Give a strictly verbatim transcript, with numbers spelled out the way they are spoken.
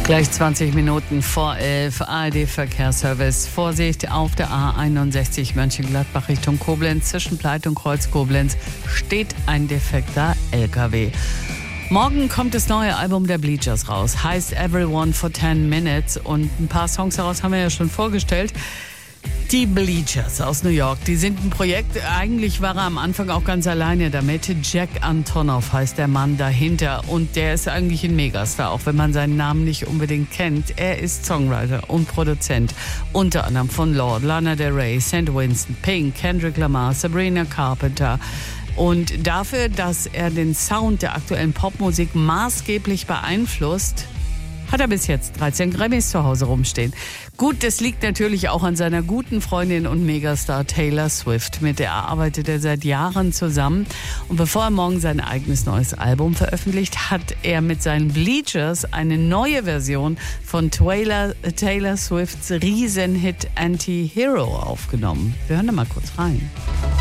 Gleich zwanzig Minuten vor elf, A R D-Verkehrsservice. Vorsicht auf der A einundsechzig Mönchengladbach Richtung Koblenz. Zwischen Pleit und Kreuz Koblenz steht ein defekter L K W. Morgen kommt das neue Album der Bleachers raus. Heißt Everyone for ten minutes. Und ein paar Songs daraus haben wir ja schon vorgestellt. Die Bleachers aus New York, die sind ein Projekt, eigentlich war er am Anfang auch ganz alleine damit. Jack Antonoff heißt der Mann dahinter und der ist eigentlich ein Megastar, auch wenn man seinen Namen nicht unbedingt kennt. Er ist Songwriter und Produzent, unter anderem von Lorde, Lana Del Rey, Saint Vincent, Pink, Kendrick Lamar, Sabrina Carpenter. Und dafür, dass er den Sound der aktuellen Popmusik maßgeblich beeinflusst, hat er bis jetzt dreizehn Grammys zu Hause rumstehen. Gut, das liegt natürlich auch an seiner guten Freundin und Megastar Taylor Swift. Mit der arbeitet er seit Jahren zusammen. Und bevor er morgen sein eigenes neues Album veröffentlicht, hat er mit seinen Bleachers eine neue Version von Taylor, Taylor Swifts Riesenhit Anti-Hero aufgenommen. Wir hören da mal kurz rein.